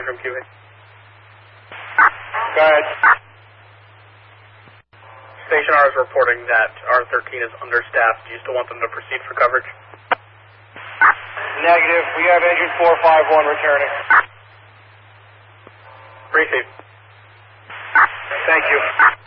9 from QA. Go ahead. Station R is reporting that R13 is understaffed. Do you still want them to proceed for coverage? Negative. We have engine 451 returning. Receive. Thank you.